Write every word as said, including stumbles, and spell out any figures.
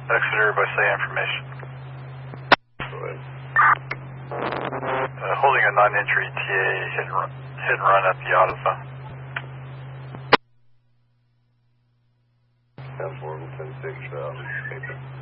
Exeter by say information. Go ahead. Uh, holding a non-entry T A hit and run, hit and run at the AutoZone. ten four, ten six, uh,